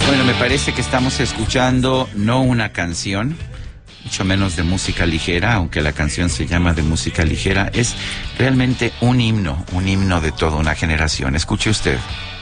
Bueno, me parece que estamos escuchando no una canción, mucho menos de música ligera, aunque la canción se llama de música ligera, es realmente un himno de toda una generación. Escuche usted.